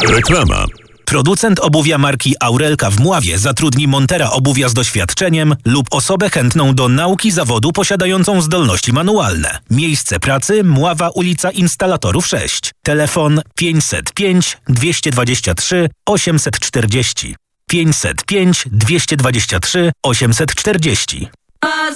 Reklama. Producent obuwia marki Aurelka w Mławie zatrudni montera obuwia z doświadczeniem lub osobę chętną do nauki zawodu posiadającą zdolności manualne. Miejsce pracy: Mława, ulica Instalatorów 6. Telefon 505 223 840. 505 223 840.